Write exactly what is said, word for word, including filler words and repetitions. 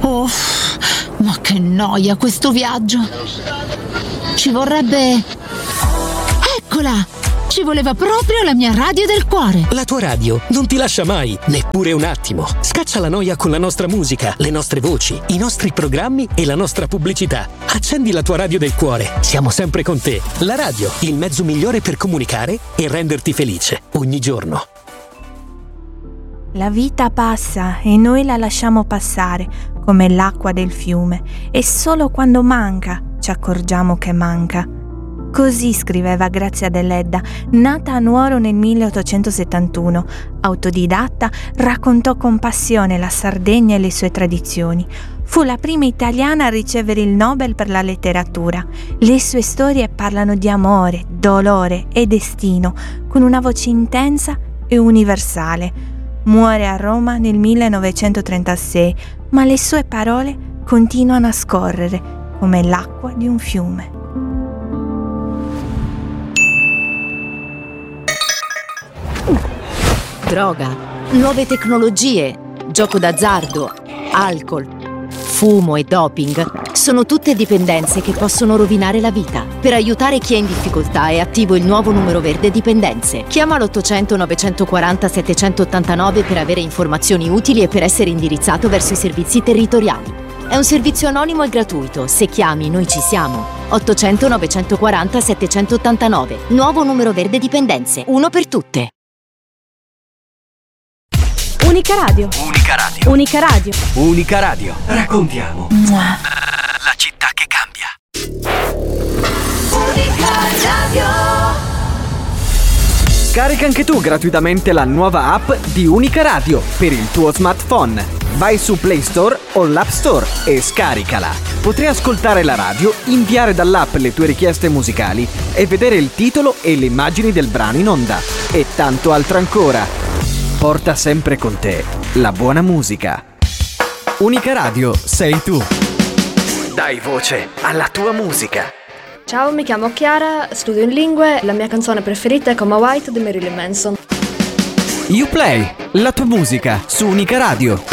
Oh, ma che noia questo viaggio! Ci vorrebbe... Eccola! Ci voleva proprio la mia radio del cuore! La tua radio non ti lascia mai, neppure un attimo. Scaccia la noia con la nostra musica, le nostre voci, i nostri programmi e la nostra pubblicità. Accendi la tua radio del cuore. Siamo sempre con te. La radio, il mezzo migliore per comunicare e renderti felice ogni giorno. La vita passa e noi la lasciamo passare come l'acqua del fiume e solo quando manca ci accorgiamo che manca. Così scriveva Grazia Deledda, nata a Nuoro nel milleottocentosettantuno. Autodidatta, raccontò con passione la Sardegna e le sue tradizioni. Fu la prima italiana a ricevere il Nobel per la letteratura. Le sue storie parlano di amore, dolore e destino, con una voce intensa e universale. Muore a Roma nel millenovecentotrentasei, ma le sue parole continuano a scorrere come l'acqua di un fiume. Droga, nuove tecnologie, gioco d'azzardo, alcol, fumo e doping sono tutte dipendenze che possono rovinare la vita. Per aiutare chi è in difficoltà è attivo il nuovo numero verde dipendenze. Chiama l'ottocento novecentoquaranta settecentottantanove per avere informazioni utili e per essere indirizzato verso i servizi territoriali. È un servizio anonimo e gratuito. Se chiami, noi ci siamo. ottocento novecentoquaranta settecentottantanove. Nuovo numero verde dipendenze. Uno per tutte. Unica Radio. Unica Radio. Unica Radio. Unica Radio. Raccontiamo Mua. la città che cambia. Unica Radio. Scarica anche tu gratuitamente la nuova app di Unica Radio per il tuo smartphone. Vai su Play Store o l'App Store e scaricala. Potrai ascoltare la radio, inviare dall'app le tue richieste musicali e vedere il titolo e le immagini del brano in onda. E tanto altro ancora. Porta sempre con te la buona musica. Unica Radio sei tu. Dai voce alla tua musica. Ciao, mi chiamo Chiara, studio in lingue, la mia canzone preferita è Come White di Marilyn Manson. You Play, la tua musica su Unica Radio.